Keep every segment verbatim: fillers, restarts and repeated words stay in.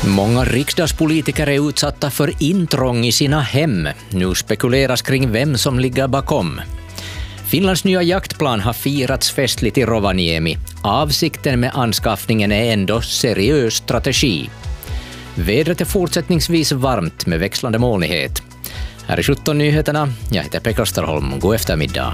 Många riksdagspolitiker är utsatta för intrång i sina hem. Nu spekuleras kring vem som ligger bakom. Finlands nya jaktplan har firats festligt i Rovaniemi. Avsikten med anskaffningen är ändå seriös strategi. Vädret är fortsättningsvis varmt med växlande molnighet. Här är sjutton nyheterna. Jag heter Pekka Österholm. God eftermiddag.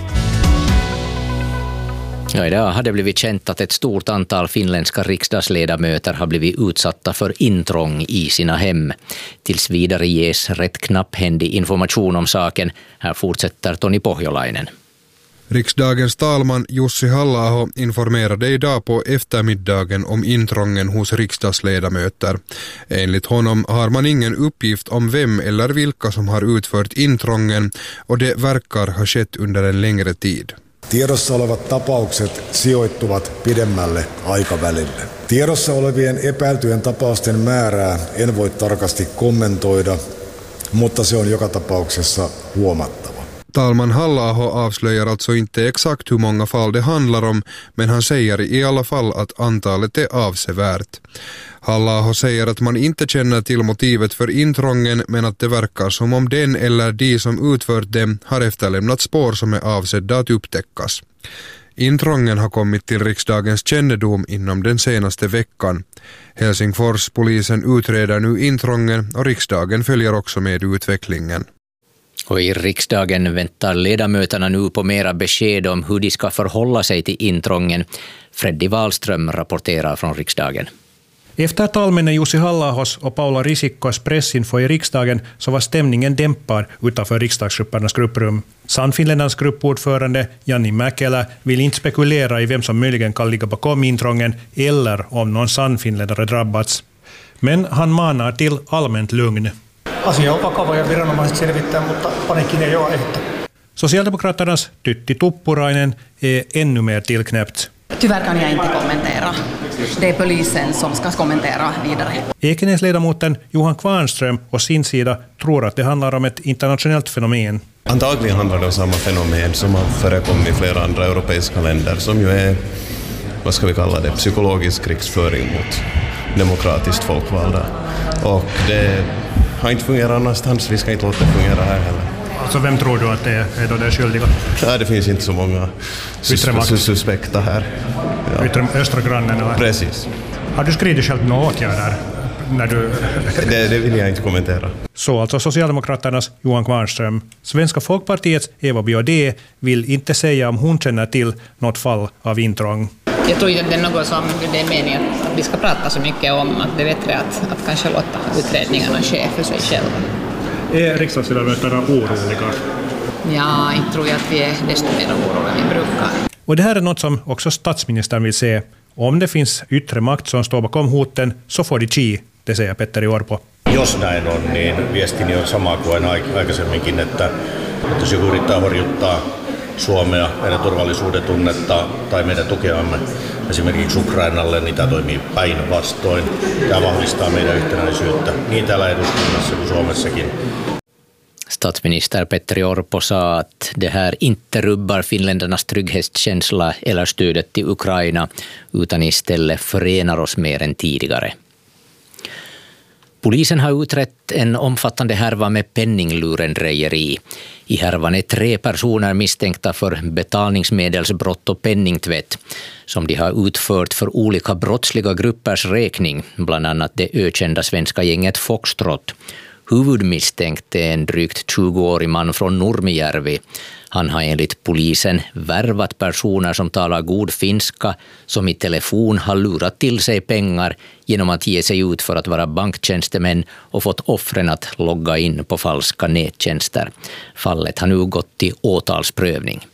Ja, idag har det blivit känt att ett stort antal finländska riksdagsledamöter har blivit utsatta för intrång i sina hem. Tills vidare ges rätt knapphändig information om saken. Här fortsätter Toni Pohjolainen. Riksdagens talman Jussi Halla-aho informerade idag på eftermiddagen om intrången hos riksdagsledamöter. Enligt honom har man ingen uppgift om vem eller vilka som har utfört intrången och det verkar ha skett under en längre tid. Tiedossa olevat tapaukset sijoittuvat pidemmälle aikavälille. Tiedossa olevien epäiltyjen tapausten määrää en voi tarkasti kommentoida, mutta se on joka tapauksessa huomattava. Talman Halla-aho avslöjar alltså inte exakt hur många fall det handlar om, men han säger i alla fall att antalet är avsevärt. Halla-aho säger att man inte känner till motivet för intrången, men att det verkar som om den eller de som utfört dem har efterlämnat spår som är avsedda att upptäckas. Intrången har kommit till riksdagens kännedom inom den senaste veckan. Helsingfors-polisen utreder nu intrången och riksdagen följer också med utvecklingen. Och i riksdagen väntar ledamöterna nu på mera besked om hur de ska förhålla sig till intrången. Freddy Wahlström rapporterar från riksdagen. Efter talmännen Jussi Halla-ahos och Paula Risikkos pressinfo i riksdagen så var stämningen dämpad utanför riksdagsgruppernas grupprum. Sannfinländarnas gruppordförande Janni Mäkelä vill inte spekulera i vem som möjligen kan ligga bakom intrången eller om någon sannfinländare drabbats. Men han manar till allmänt lugn. Asia on vakava ja viranomaiset selvittää, mutta paniikin ei ole aihetta. Socialdemokraternas Tytti Tuppurainen är ännu mer tillknäppt. Tyvärr kan jag inte kommentera. Det är polisen som ska kommentera vidare. Ekenäsledamoten Johan Kvarnström och sin sida tror att det handlar om ett internationellt fenomen. Antagligen handlar det om samma fenomen som har förekommit i flera andra europeiska länder som ju är, vad ska vi kalla det, psykologisk krigsföring mot demokratiskt folkvalda. Och det har inte fungerat annanstans, vi ska inte låta det fungera här heller. Alltså vem tror du att det är då det är skyldiga? Ja, det finns inte så många sus- suspekta här. Ja. Yttre, östra grannen? Och... Precis. Har du skrivit själv några åtgärder? När du... det, det vill jag inte kommentera. Så alltså Socialdemokraternas Johan Kvarnström. Svenska folkpartiets Eva Biaudet vill inte säga om hon känner till något fall av intrång. Jag tror inte att det är något som det är meningen att vi ska prata så mycket om, att det är bättre att, att kanske låta utredningarna ske för sig själva. Är riksdagsledamöterna oroliga? Ja, inte tror jag att vi är desto mer oroliga än vi brukar. Och det här är något som också statsministern vill se. Om det finns yttre makt som står bakom hoten så får de chi, det säger Petteri Orpo. Jos näin on, niin viestini on sama kuin aikaisemminkin, että, että jos joku yrittää horjuttaa Suomea, meidän turvallisuuden tunnetta tai meidän tukeamme esimerkiksi Ukrainalle, niin tämä toimii päinvastoin. Tämä vahvistaa meidän yhtenäisyyttä niin täällä eduskunnassa kuin Suomessakin. Statsminister Petteri Orpo sa att det här inte rubbar finländarnas trygghetskänsla eller stödet till Ukraina utan istället förenar oss mer än tidigare. Polisen har utrett en omfattande härva med penninglurendrejeri. I härvan är tre personer misstänkta för betalningsmedelsbrott och penningtvätt som de har utfört för olika brottsliga gruppers räkning, bland annat det ökända svenska gänget Foxtrot. Huvudmisstänkt är en drygt tjugoårig man från Nurmijärvi. Han har enligt polisen värvat personer som talar god finska som i telefon har lurat till sig pengar genom att ge sig ut för att vara banktjänstemän och fått offren att logga in på falska nättjänster. Fallet har nu gått till åtalsprövning.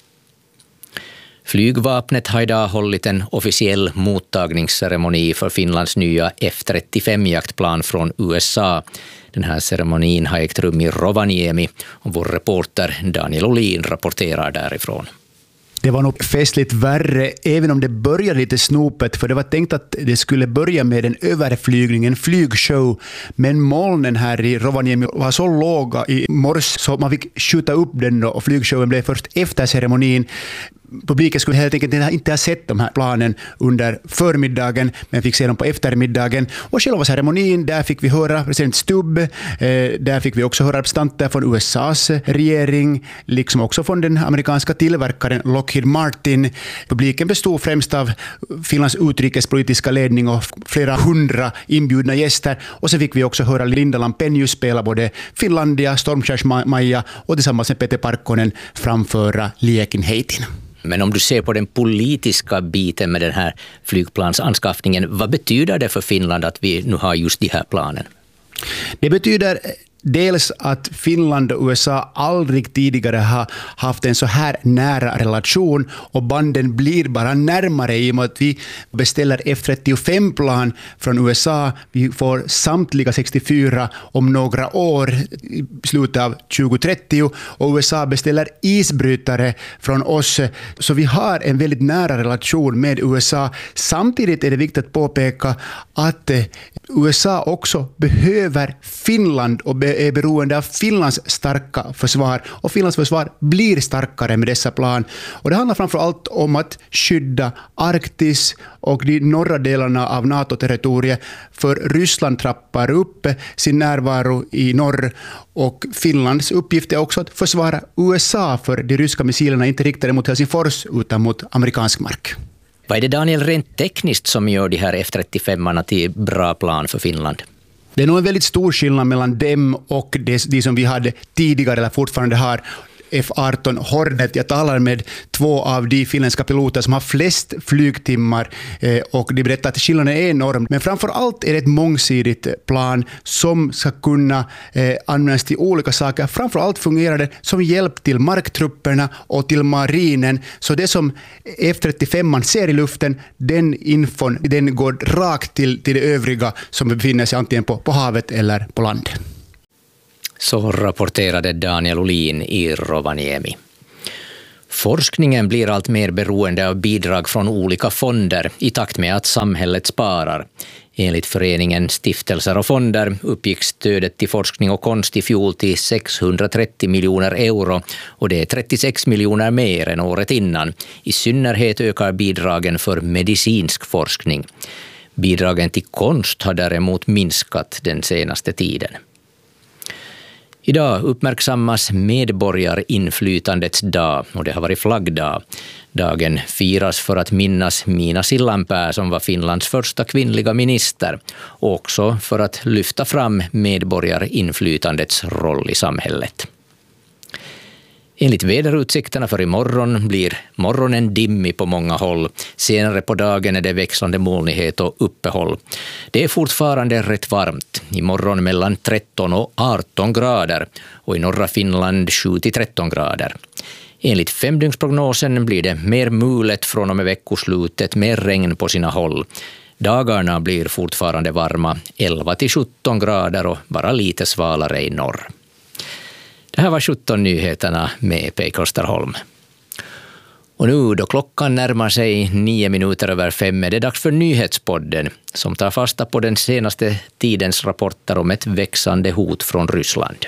Flygvapnet har idag hållit en officiell mottagningsceremoni för Finlands nya F trettiofem-jaktplan från U S A. Den här ceremonin har ägt rum i Rovaniemi och vår reporter Daniel Olin rapporterar därifrån. Det var nog festligt värre, även om det började lite snopet, för det var tänkt att det skulle börja med en överflygning, en flygshow, men molnen här i Rovaniemi var så låga i morse så man fick skjuta upp den och flygshowen blev först efter ceremonin. publiken skulle helt enkelt inte ha sett de här planen under förmiddagen, men fick se dem på eftermiddagen. Och själva ceremonin, där fick vi höra president Stubb, eh, där fick vi också höra representanter från U S A:s regering, liksom också från den amerikanska tillverkaren Lockheed Martin. Publiken bestod främst av Finlands utrikespolitiska ledning och flera hundra inbjudna gäster. Och så fick vi också höra Linda Lampenius spela både Finlandia, Stormskärs-Maja och tillsammans med Peter Parkkonen framföra Liekinheitin. Men om du ser på den politiska biten med den här flygplansanskaffningen, vad betyder det för Finland att vi nu har just de här planen? Det betyder dels att Finland och U S A aldrig tidigare har haft en så här nära relation, och banden blir bara närmare i och med att vi beställer F trettiofem-plan från U S A. Vi får samtliga sextiofyra om några år i slutet av tjugo trettio, och U S A beställer isbrytare från oss. Så vi har en väldigt nära relation med U S A. Samtidigt är det viktigt att påpeka att U S A också behöver Finland och är beroende av Finlands starka försvar, och Finlands försvar blir starkare med dessa plan. Och det handlar framför allt om att skydda Arktis och de norra delarna av NATO-territoriet, för Ryssland trappar upp sin närvaro i norr, och Finlands uppgift är också att försvara U S A, för de ryska missilerna inte riktade mot Helsingfors utan mot amerikansk mark. Vad är det, Daniel, rent tekniskt som gör de här F trettiofem-arna till bra plan för Finland? Det är nog en väldigt stor skillnad mellan dem och de, de som vi hade tidigare eller fortfarande har. F arton Hornet. Jag talar med två av de finländska piloter som har flest flygtimmar, eh, och de berättar att skillnaden är enorm. Men framför allt är det ett mångsidigt plan som ska kunna eh, användas till olika saker. Framför allt fungerar det som hjälp till marktrupperna och till marinen. Så det som F trettiofem man ser i luften, den infon, den går rakt till, till det övriga som befinner sig antingen på, på havet eller på land. Så rapporterade Daniel Olin i Rovaniemi. Forskningen blir allt mer beroende av bidrag från olika fonder i takt med att samhället sparar. Enligt föreningen Stiftelser och fonder uppgick stödet till forskning och konst i fjol till sexhundratrettio miljoner euro, och det är trettiosex miljoner mer än året innan. I synnerhet ökar bidragen för medicinsk forskning. Bidragen till konst har däremot minskat den senaste tiden. Idag uppmärksammas medborgarinflytandets dag, och det har varit flaggdag. Dagen firas för att minnas Miina Sillanpää som var Finlands första kvinnliga minister, och också för att lyfta fram medborgarinflytandets roll i samhället. Enligt väderutsikterna för imorgon blir morgonen dimmig på många håll. Senare på dagen är det växlande molnighet och uppehåll. Det är fortfarande rätt varmt. Imorgon mellan tretton och arton grader, och i norra Finland sju till tretton grader. Enligt femdygnsprognosen blir det mer mulet från och med veckoslutet, med regn på sina håll. Dagarna blir fortfarande varma, elva till sjutton grader och bara lite svalare i norr. Det här var sjutton nyheterna med P. Klosterholm. Och nu då klockan närmar sig nio minuter över fem är det dags för nyhetspodden som tar fasta på den senaste tidens rapporter om ett växande hot från Ryssland.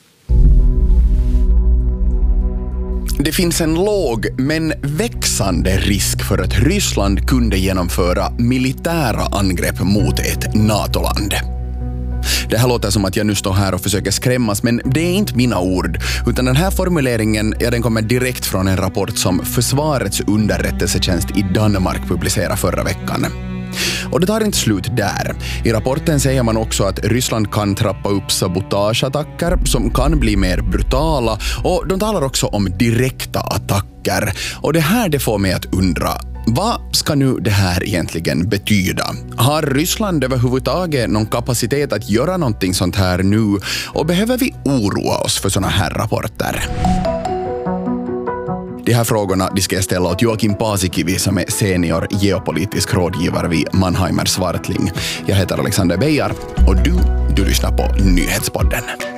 Det finns en låg men växande risk för att Ryssland kunde genomföra militära angrepp mot ett NATO-land. Det här låter som att jag nu står här och försöker skrämmas, men det är inte mina ord, utan den här formuleringen, ja, den kommer direkt från en rapport som Försvarets underrättelsetjänst i Danmark publicerade förra veckan. Och det tar inte slut där. I rapporten säger man också att Ryssland kan trappa upp sabotageattacker som kan bli mer brutala, och de talar också om direkta attacker. Och det här det får mig att undra, vad ska nu det här egentligen betyda? Har Ryssland överhuvudtaget någon kapacitet att göra någonting sånt här nu, och behöver vi oroa oss för såna här rapporter? De här frågorna de ska jag ställa åt Joakim Paasikivi som är senior geopolitisk rådgivare vid Mannheimer Swartling. Jag heter Alexander Beijar och du, du lyssnar på Nyhetspodden.